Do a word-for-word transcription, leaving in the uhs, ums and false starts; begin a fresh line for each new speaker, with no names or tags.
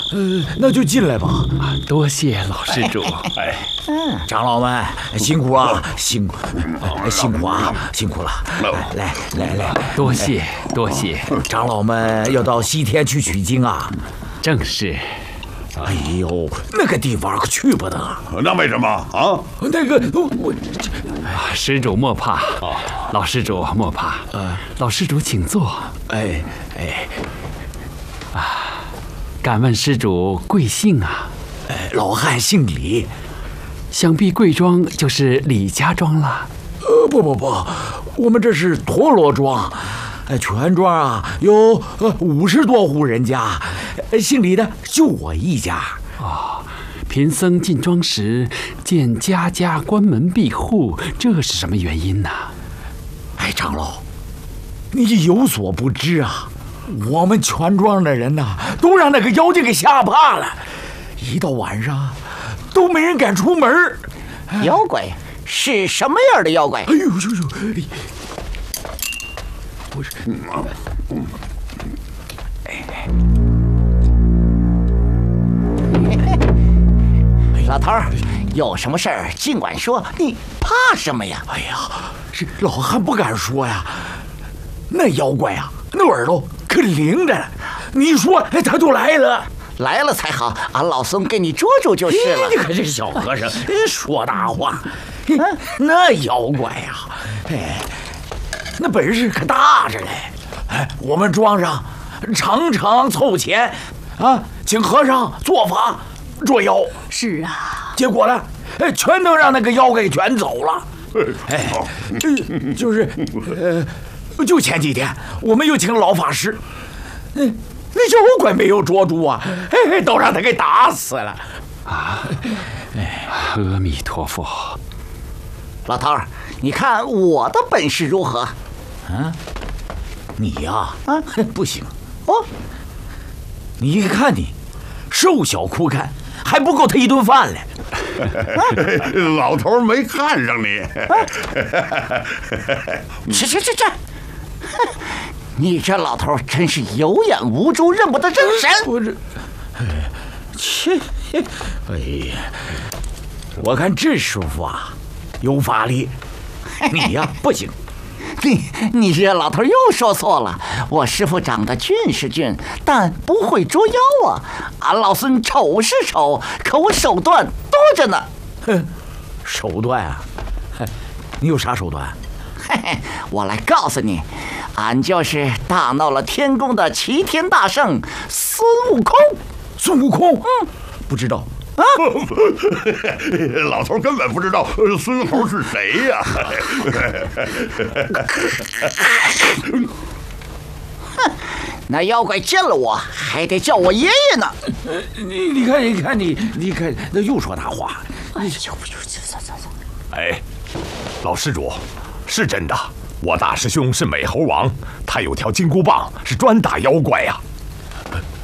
呃，那就进来吧。
多谢老施主。
哎，长老们辛苦了，辛苦，辛苦啊，辛苦了。来来来，
多谢多谢。
长老们要到西天去取经啊。
正是。
哎呦，那个地方可去不得。
那为什么啊？
那个我，
施主莫怕，老施主莫怕。老施主请坐。
哎哎，
啊，敢问施主贵姓啊？
哎，老汉姓李，
想必贵庄就是李家庄了。
呃，不不不，我们这是陀螺庄。哎，全庄啊有呃五十多户人家，姓李的就我一家。
哦，贫僧进庄时见家家关门闭户，这是什么原因呢？
哎，长老，你有所不知啊，我们全庄的人呐，都让那个妖精给吓怕了，一到晚上都没人敢出门。
妖怪是什么样的妖怪？
哎呦呦呦！不是，
老头儿，有什么事儿尽管说，你怕什么呀？
哎呀，这老汉不敢说呀。那妖怪啊，那耳朵可灵着呢，你说哎，他就来了。
来了才好，俺老孙给你捉住就是了。
你可这小和尚说大话。那妖怪呀，哎，那本事可大着嘞！哎，我们庄上常常凑钱啊，请和尚做法捉妖。
是啊，
结果呢，哎，全都让那个妖怪给卷走了。哎，就就是呃，就前几天我们又请老法师，嗯，那妖怪没有捉住啊，哎，都让他给打死了。
啊，哎，阿弥陀佛。
老头儿，你看我的本事如何？
啊，你呀，啊，不行
哦。
你看你，瘦小枯干，还不够他一顿饭嘞。
老头没看上你。
去去去去！你这老头真是有眼无珠，认不得真神。
我这，切，哎呀，我看这师傅啊，有法力，你呀不行。
你你这老头又说错了，我师傅长得俊是俊，但不会捉妖啊。俺老孙丑是丑，可我手段多着呢。
哼，手段啊？你有啥手段？
嘿嘿，我来告诉你，俺就是大闹了天宫的齐天大圣孙悟空。
孙悟空？嗯，不知道。啊！
老头根本不知道孙猴是谁呀！
哼，那妖怪见了我还得叫我爷爷呢。
你你看你看你你看，那又说大话。
哎呦呦，走走走。
哎，老施主，是真的，我大师兄是美猴王，他有条金箍棒，是专打妖怪呀。